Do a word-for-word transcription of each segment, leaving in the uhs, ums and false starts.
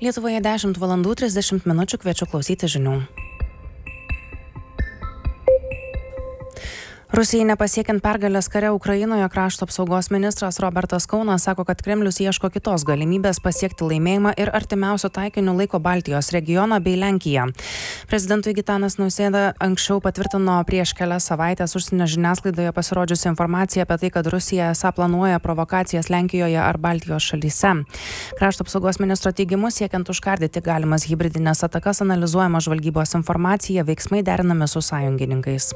Lietuvoje dešimt valandų trisdešimt minučių, kviečiu klausyti žinių. Rusijai nepasiekiant pergalės kare Ukrainoje, krašto apsaugos ministras Robertas Kaunas sako, kad Kremlius ieško kitos galimybės pasiekti laimėjimą ir artimiausių taikinių laiko Baltijos regioną bei Lenkiją. Prezidentui Gitanas Nausėda anksčiau patvirtino prieš kelias savaitės užsienio žiniasklaidoje pasirodžiusi informacija apie tai, kad Rusija esą planuoja provokacijas Lenkijoje ar Baltijos šalyse. Krašto apsaugos ministro teigimu, siekiant užkardyti galimas hibridinės atakas, analizuojama žvalgybos informacija, veiksmai derinami su sąjungininkais.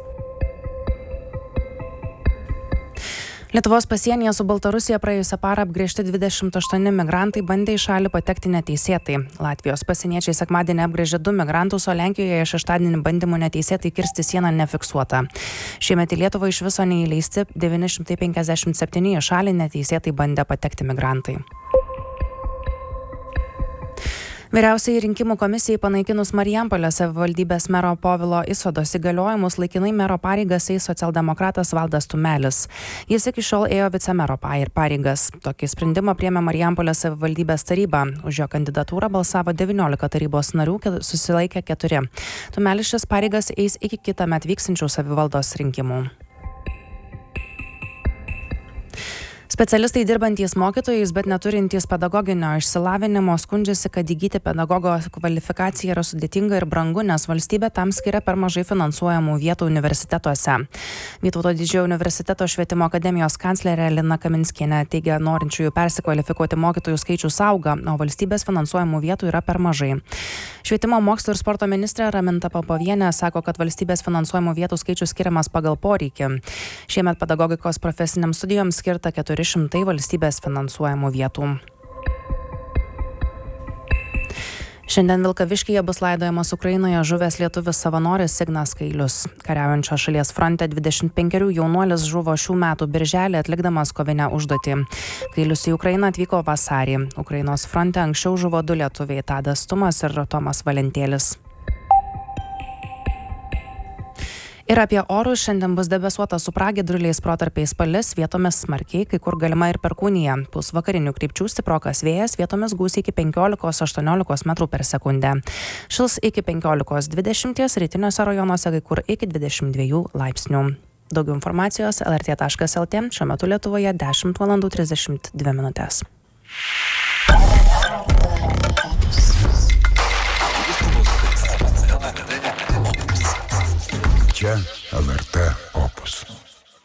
Lietuvos pasienyje su Baltarusija praėjusią parą apgręžti dvidešimt aštuoni migrantai bandė į šalį patekti neteisėtai. Latvijos pasieniečiai sekmadienį apgręžė du migrantus, o Lenkijoje šeštadienį bandymų neteisėtai kirsti sieną nefiksuota. Šiemet į Lietuvą iš viso neįleisti devyni šimtai penkiasdešimt septyni į šalį neteisėtai bandę patekti migrantai. Vyriausiai rinkimų komisijai panaikinus Marijampolės savivaldybės mero Povilo Isodos įgaliojimus, laikinai mero pareigas eis socialdemokratas Valdas Tumelis. Jis iki šiol ėjo vicemero pareigas. Tokį sprendimą priėmė Marijampolės savivaldybės taryba. Už jo kandidatūrą balsavo devyniolika tarybos narių, susilaikė keturi. Tumelis šias pareigas eis iki kitąmet vyksiančių savivaldos rinkimų. Specialistai dirbantys mokytojais, bet neturintys pedagoginio išsilavinimo, skundžiasi, kad įgyti pedagogo kvalifikaciją yra sudėtinga ir brangu, nes valstybė tam skiria per mažai finansuojamų vietų universitetuose. Vytauto Didžiojo universiteto švietimo akademijos kanclerė Lina Kaminskienė teigia, norinčiųjų persikvalifikuoti mokytojų skaičius auga, o valstybės finansuojamų vietų yra per mažai. Švietimo mokslo ir sporto ministrė Raminta Popovienė sako, kad valstybės finansuojamų vietų skaičius skiriamas pagal poreikį. Šiemet pedagogikos profesiniams studijoms skirta keturi šimtai valstybės finansuojamų vietų. Šiandien Vilkaviškyje bus laidojamas Ukrainoje žuvęs lietuvis savanoris Ignas Kailius. Kariaujančio šalies fronte dvidešimt penkerių jaunuolis žuvo šių metų birželį atlikdamas kovinę užduotį. Kailius į Ukrainą atvyko vasarį. Ukrainos fronte anksčiau žuvo du lietuviai – Tadas Tumas ir Tomas Valentėlis. Ir apie orus. Šiandien bus debesuota su pragiedruliais, protarpiais palis, vietomis smarkiai, kai kur galima ir perkūnija. Pūs vakarinių krypčių stiprokas vėjas, vietomis gūsiai iki penkiolikos aštuoniolikos metrų per sekundę. Šils iki penkiolikos dvidešimt, rytiniuose rajonuose kai kur iki dvidešimt dviejų laipsnių. Daugiau informacijos el er tė taškas el tė. Šiuo metu Lietuvoje dešimt valandų trisdešimt dvi minutės. Čia el er tė Opus.